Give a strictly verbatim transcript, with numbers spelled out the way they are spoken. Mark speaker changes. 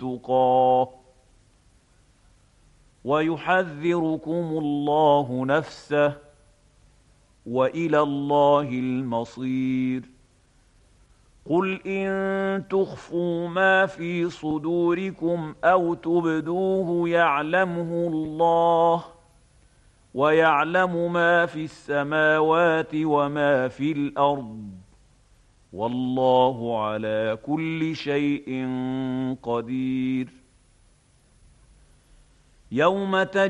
Speaker 1: التقى ويحذركم الله نفسه وإلى الله المصير قل إن تخفوا ما في صدوركم أو تبدوه يعلمه الله ويعلم ما في السماوات وما في الأرض والله على كل شيء قدير يوم